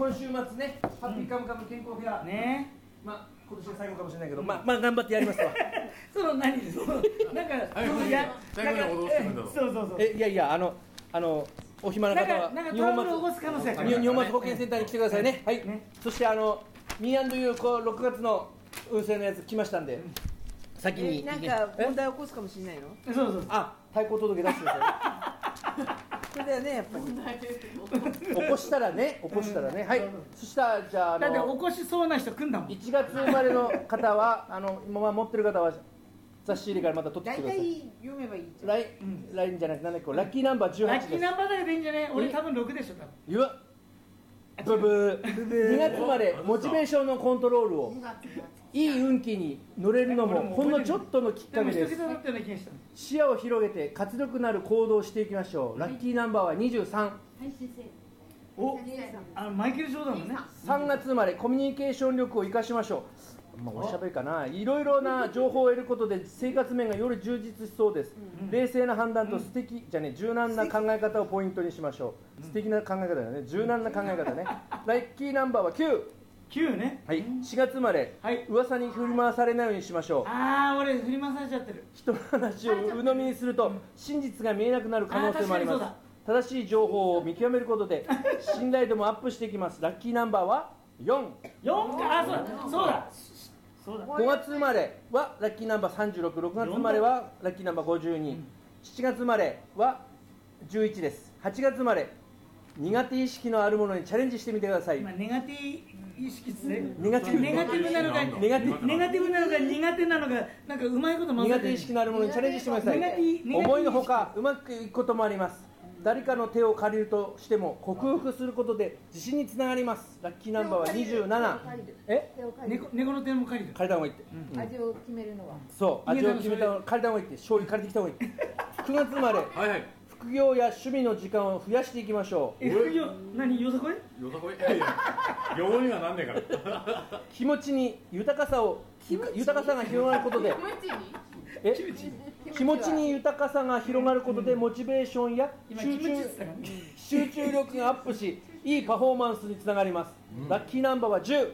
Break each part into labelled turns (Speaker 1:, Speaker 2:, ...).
Speaker 1: 今週末ね、ハッピーカムカム健康フェア
Speaker 2: ね。
Speaker 1: まあ今年が最後かもしれないけど、まあ頑張ってやりますわ。
Speaker 2: その何です。なんか
Speaker 3: 最後に踊ってくんだろ。
Speaker 2: そう。
Speaker 1: いやお暇な方は
Speaker 2: なんかトラブルを起こす可能性がある。
Speaker 1: 日本松保健センターに来てくださいね。はい。そしてMe&You 6月の運勢のやつ来ましたんで、先に
Speaker 4: なんか問題起こすかもしれないの？
Speaker 2: そう。
Speaker 1: あ、退校届出してくださ
Speaker 4: それだよね、やっぱり。
Speaker 1: い。起こしたらね。はい。そしたらじゃあ
Speaker 2: だって起こしそうな人来んだもん。
Speaker 1: 1月生まれの方は今持ってる方は雑誌入れからまた取ってきてください。
Speaker 4: 大体読めばいいじゃん。
Speaker 1: ラインじゃなくてなんだっけ、ラッキーナンバー18です。
Speaker 2: ラッキーナンバーだけでいいんじゃね？俺多分6でしょ多分。
Speaker 1: うわ。ブブー。2月生まれモチベーションのコントロールをいい運気に乗れるのもほんのちょっとのきっかけです。視野を広げて活力のある行動をしていきましょう。ラッキーナンバーは23。
Speaker 2: お、マイケル・ジョーダンのね。
Speaker 1: 3月生まれコミュニケーション力を生かしましょう。おしゃべりかな。いろいろな情報を得ることで生活面がより充実しそうです。冷静な判断と柔軟な考え方をポイントにしましょう。素敵な考え方だよね。柔軟な考え方ね。ラッキーナンバーは9
Speaker 2: ね。
Speaker 1: はい。4月生まれ、噂に振り回されないようにしましょう。
Speaker 2: 俺振り回されちゃってる。
Speaker 1: 人の話を鵜呑みにすると真実が見えなくなる可能性もあります。正しい情報を見極めることで信頼度もアップしていきます。ラッキーナンバーは4
Speaker 2: か。そうだ。
Speaker 1: 5月生まれはラッキーナンバー36、6月生まれはラッキーナンバー52、7月生まれは11です。8月生まれ、苦手意識のあるものにチャレンジしてみてください。
Speaker 2: ネガティブ意識ですね。
Speaker 1: ネガティブ
Speaker 2: なのか苦手なのか、なんかうまいこと混ぜて。
Speaker 1: 苦手意識のあるものにチャレンジしてください。思いのほかうまくいくこともあります。誰かの手を借りるとしても克服することで自信につながります。ラッキーナンバーは27。
Speaker 2: 猫の手も借りる。
Speaker 1: 借りた方がいいって。
Speaker 4: 味を決めるのは。
Speaker 1: そう、味を決めたの借りた方がいいって。醤油借りてきた方がいい。9月生まれ。副業や趣味の時間を増やしていきましょう。
Speaker 2: 副業何？よさこい？
Speaker 3: 業にはなんねえから。
Speaker 1: 気持ちに豊かさが広がることで気持ちに豊かさが広がることでモチベーションや集中力がアップし、いいパフォーマンスにつながります。ラッキーナンバーは10。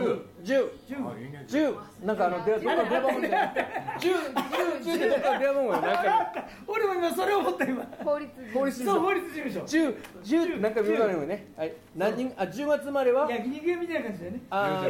Speaker 1: なんかどっか電話番号で10でどっか電話番号よ。なんか
Speaker 2: 俺も今それを思った。今
Speaker 4: 法律
Speaker 2: 事務所
Speaker 1: 10なんか見られるよね。はい。10月生まれは
Speaker 2: 焼肉屋みたいな感じだよね。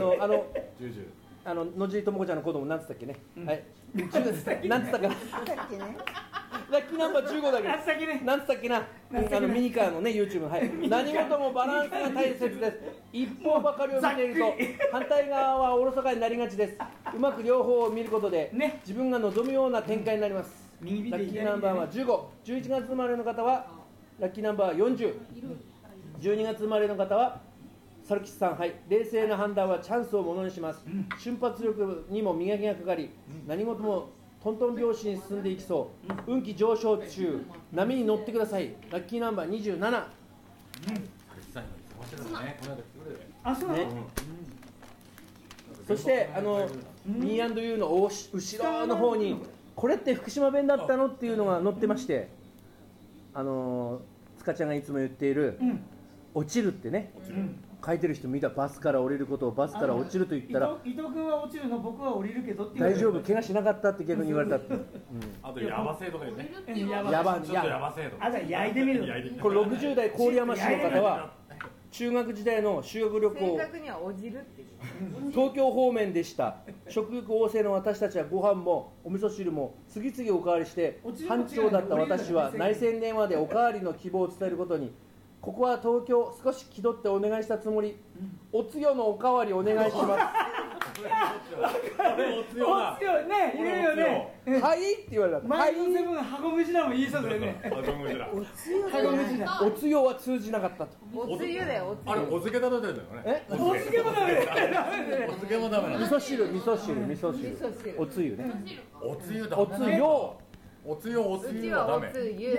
Speaker 1: 野尻智子ちゃんの子供なんつったっけね。はい。なんつったか。ラッキーナンバー15だけど。なんつったっけな。ミニカーのね YouTube はい。何事もバランスが大切です。一方ばかりを見ていると反対側はおろそかになりがちです。うまく両方を見ることで自分が望むような展開になります。ラッキーナンバーは15。11月生まれの方はラッキーナンバー40。12月生まれの方はサルキスさん、はい。冷静な判断はチャンスをものにします。瞬発力にも磨きがかかり、何事もトントン拍子に進んでいきそう。運気上昇中、波に乗ってください。ラッキーナンバー27。そしてMe&You の後ろの方にこれって福島弁だったのっていうのが載ってまして、塚ちゃんがいつも言っている、落ちるってね。書いてる人見た。バスから降りることをバスから落ちると言ったら、
Speaker 2: 伊藤君は落ちるの、僕は降りるけどって
Speaker 1: 大丈夫、怪我しなかったって逆に言われたって。
Speaker 3: あとヤバ制とか言うね。
Speaker 1: ヤバ制度。
Speaker 2: じゃあ焼いてみる。
Speaker 1: これ60代郡山市の方は中学時代の修学旅行、
Speaker 4: 正確には落ちるって
Speaker 1: 東京方面でした。食欲旺盛の私たちはご飯もお味噌汁も次々おかわりして、班長だった私は内線電話でおかわりの希望を伝えることに、ここは東京、少し気取ってお願いしたつもり、おつよのおかわりお願いします。
Speaker 2: おつよね、言うよね。
Speaker 1: はいって言われた。
Speaker 2: 前のセブンが箱虫だもん言いそうだよね。
Speaker 1: おつよは通じなかったと。
Speaker 4: おつゆだよ。
Speaker 3: あれお漬け食べてるんだよね。
Speaker 2: お漬けもダメ。
Speaker 3: お漬けもダメなの。
Speaker 1: 味噌汁、おつゆね。
Speaker 3: おつゆだ。
Speaker 1: おつよ。
Speaker 3: おつゆはダメ。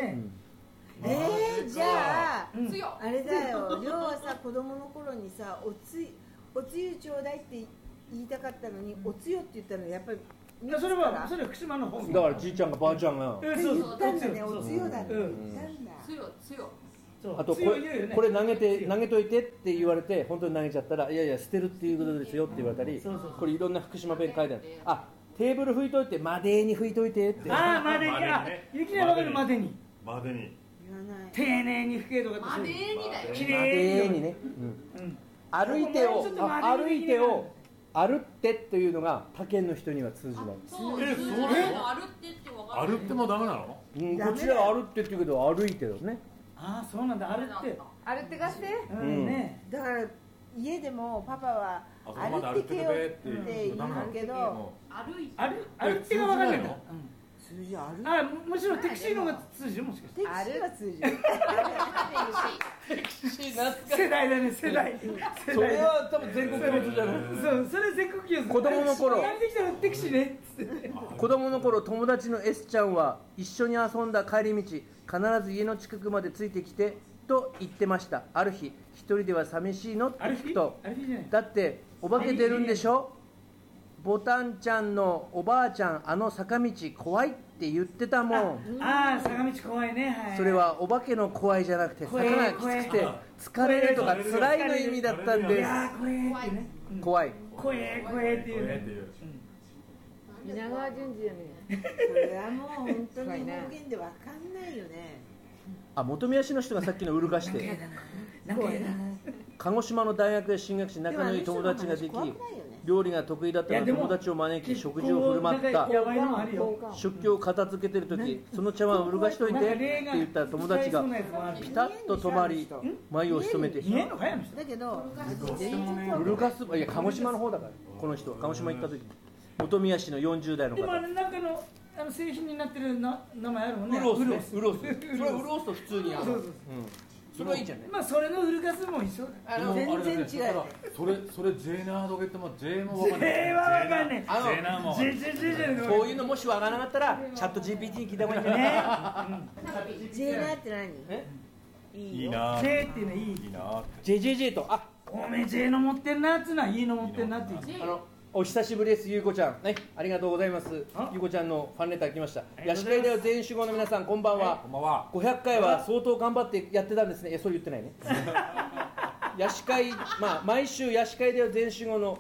Speaker 4: じゃああれだよ。要はさ、子供の頃にさ、おつゆちょうだいって言いたかったのに、おつよって言ったのやっぱり。
Speaker 2: それは福島の方
Speaker 1: だからじいちゃんがばあちゃんが
Speaker 4: 言ったんだね。おつよだって言ったんだ。
Speaker 1: あとこれ投げといてって言われて本当に投げちゃったらいやいや捨てるっていうことですよって言われたり、これいろんな福島弁書いてある。あ、テーブル拭いといてまでに拭いといてって。
Speaker 2: ああ、までに、ゆきなわかる、までに丁寧に拭けとか
Speaker 5: までにだよ。
Speaker 2: き
Speaker 1: まで
Speaker 2: れい
Speaker 1: にね、歩いてを歩ってっていうのが他県の人には通じない。
Speaker 5: そう、歩ってってわかる。
Speaker 3: 歩ってもダメなの？
Speaker 1: こちらは歩ってって言うけど歩いてるね。
Speaker 2: ああ、そうなんだ、歩って
Speaker 4: 歩ってかして
Speaker 2: ね。
Speaker 4: だから家でもパパは歩ってけよって言うけど
Speaker 5: 歩
Speaker 2: ってがわかんないんだ。
Speaker 4: 通じある？
Speaker 2: あ、むしろテクシーの方が通じる、もしかして。
Speaker 4: あるは通じる。
Speaker 2: 世代だね、世代。
Speaker 1: それは多分全国共通じゃない。
Speaker 2: そう、それ全国共通。
Speaker 1: 子供の頃
Speaker 2: やってきたらテクシーね。
Speaker 1: 子供の頃友達の S ちゃんは一緒に遊んだ帰り道必ず家の近くまでついてきてと言ってました。ある日一人では寂しいのって聞くと、だってお化け出るんでしょ、ボタンちゃんのおばあちゃんあの坂道怖いって言ってたもん。
Speaker 2: ああ、坂道怖いね。
Speaker 1: それはお化けの怖いじゃなくて坂がきつくて疲れるとか辛いの意味だったんです。怖い
Speaker 2: 怖いっていうね。
Speaker 4: 稲川淳二やね。これはもう本当に方言でわかんないよね。
Speaker 1: あ、本宮市の人がさっきのうるかして鹿児島の大学へ進学し仲のいい友達ができ、料理が得意だったので友達を招き食事を振る舞った。食器を片付けてる時、その茶碗をうるかしといてって言ったら友達がピタッと止まり眉を潜めて、
Speaker 4: だけど
Speaker 1: うるかす、いや鹿児島の方だから、この人は鹿児島行った時本宮市の40代の方。
Speaker 2: でも中の製品になってる名前あるもんね。
Speaker 1: ウロースね、ウロース。それはウロースと普通にそれはいいじゃんね。
Speaker 2: まあそれのウルカスも一緒。
Speaker 4: 全然違う。
Speaker 3: それジェーナードゲットもジェーもわかんない。
Speaker 2: ジェーはわかんない。
Speaker 3: ジェーナーも。
Speaker 1: こういうのもしわからなかったらチャット GPT に聞いた方がいいんじゃない？
Speaker 4: ジェーナーって何？
Speaker 3: いいな。
Speaker 2: ジェーっていうのいい。
Speaker 3: いいな。
Speaker 1: JJJ と
Speaker 2: おめえジェーの持ってんなっつうのはいいの持ってんなって言う。
Speaker 1: お久しぶりです、ゆうこちゃん、ね、ありがとうございます。ゆうこちゃんのファンレター来ました。ヤシ会では全員集合の皆さん、こんばんは。
Speaker 3: こんばんは。
Speaker 1: 500回は相当頑張ってやってたんですね。そう言ってないね。ヤシ会、毎週ヤシ会では全員集合の。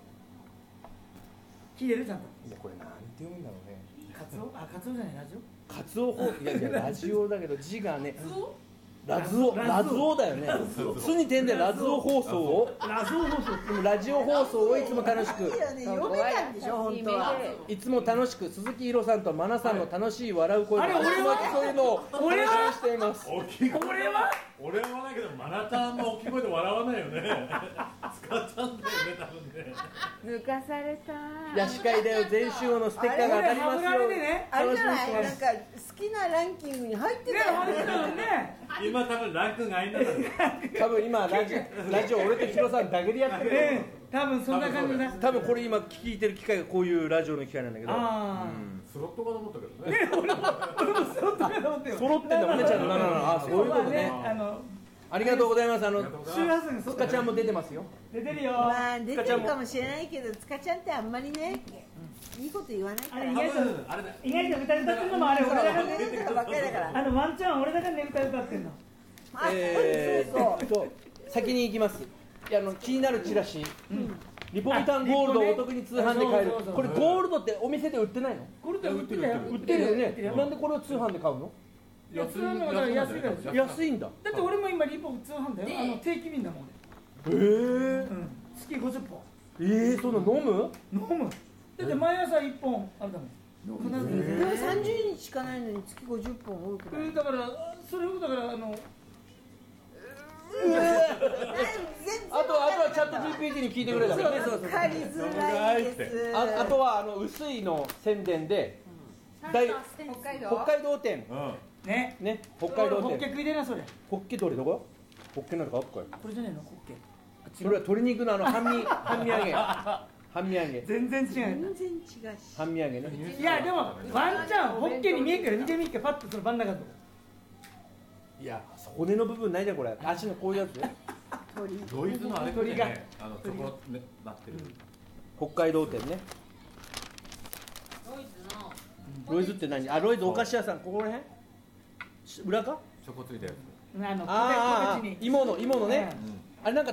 Speaker 2: 聞いてるちゃんと。
Speaker 1: いや、これなんて読むんだろうね。
Speaker 2: カツオ？あ、カツオじゃないラジオ？
Speaker 1: カツオ放送、いやラジオだけど字がね。ラズオだよね。巣に点でラズオ放送を。ラジオ放送をいつも楽しく。
Speaker 4: 読めたんでしょ本当は。
Speaker 1: いつも楽しく鈴木ひろさんとマナさんの楽しい笑う声がそういうのを楽しみにしています。
Speaker 3: 俺はだけどマナタンも大きい声で笑わないよね。使っちゃうんだよね多分ね。
Speaker 4: 抜かされた。
Speaker 1: ヤシ会だよ全集合のステッカーが当たりますよ。
Speaker 4: あれじゃない？なんか好きなランキングに入ってたよね。
Speaker 3: 今多分ランクがいいんだから。
Speaker 1: 多分今ラジオ俺とヒロさんだけでやってる。
Speaker 2: 多分そんな感じだ。
Speaker 1: 多分これ今聞いてる機会がこういうラジオの機会なんだけど。
Speaker 3: スロットかと思ったけどね。
Speaker 2: 俺もスロットかと思ってよ。
Speaker 1: 揃ってんだもんねちゃんと。そういうことね。ありがとうございます。つかちゃんも出てますよ。
Speaker 2: 出てるよ。
Speaker 4: まあ出てるかもしれないけど、つかちゃんってあんまりねいいこと言わないから。
Speaker 2: 意外と歌ってるのもあれ俺だからね。ワンちゃん俺だからね歌ってんの。
Speaker 1: 先に行きます。気になるチラシ。リポビタンゴールドをお得に通販で買える。これゴールドってお店で売ってないの？
Speaker 2: ゴールド売ってるよ。
Speaker 1: 売ってるよね。なんでこれを通販で買うの？
Speaker 2: 安いんだ。だって俺も今リポ通販だよ。定期便だもん。月50本。
Speaker 1: そんな飲む？
Speaker 2: 飲む。だって毎朝1本あるだもん。
Speaker 4: でも30日しかないのに月50本多くない？
Speaker 2: だからそれをだから
Speaker 1: あとはチャット GPT に聞いてくれたからね。
Speaker 4: 分かりづらいです。
Speaker 1: あとは薄いの宣伝で北海道店ね、北海道店。
Speaker 2: ホッケ食いでなそれ。
Speaker 1: ホッケどれどこ？ホッケなんかあっかよ。
Speaker 2: これじゃねえのホッケ。
Speaker 1: それは鶏肉の半身揚げ。半身揚げ。
Speaker 2: 全然違う。
Speaker 1: 半身揚げね。
Speaker 2: いやでもワンちゃんホッケに見えるから見てみっかパッとその真ん中のとこ。
Speaker 1: いや骨の部分ないじゃんこれ。足のこういうやつ。
Speaker 3: ドイツのあれがね、そこなってる。
Speaker 1: 北海道店ね。ロイズって何？ロイズお菓子屋さんここら辺？裏か？
Speaker 3: チョコついたやつ。
Speaker 2: あの
Speaker 1: 芋のね、あれなんか